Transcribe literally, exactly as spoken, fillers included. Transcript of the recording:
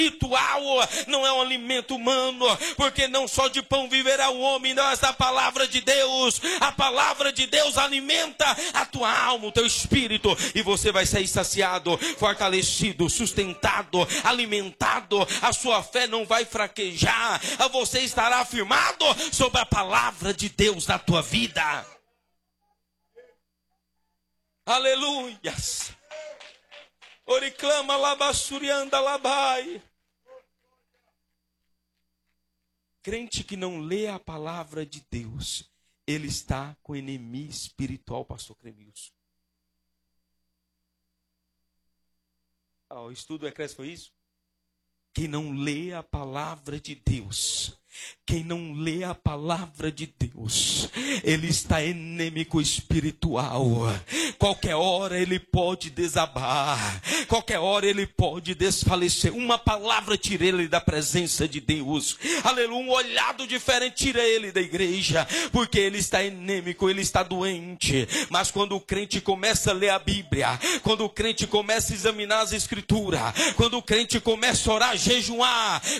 espiritual, não é um alimento humano, porque não só de pão viverá o homem, não, essa palavra de Deus, a palavra de Deus alimenta a tua alma, o teu espírito, e você vai sair saciado, fortalecido, sustentado, alimentado, a sua fé não vai fraquejar, você estará afirmado sobre a palavra de Deus na tua vida. Aleluias. Oriclama labassurianda labai. Crente que não lê a palavra de Deus, ele está com inimigo espiritual, pastor Cremilson. Ah, o estudo Eclésia foi isso? Quem não lê a palavra de Deus, quem não lê a palavra de Deus, ele está inimigo espiritual. Qualquer hora ele pode desabar, qualquer hora ele pode desfalecer. Uma palavra tira ele da presença de Deus. Aleluia, um olhado diferente tira ele da igreja, porque ele está inimigo, ele está doente. Mas quando o crente começa a ler a Bíblia, quando o crente começa a examinar as escrituras, quando o crente começa a orar, jejuar,